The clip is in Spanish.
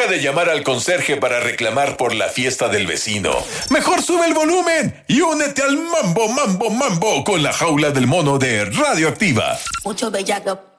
Deja de llamar al conserje para reclamar por la fiesta del vecino. Mejor sube el volumen y únete al mambo con la jaula del mono de Radioactiva. Mucho bellaco.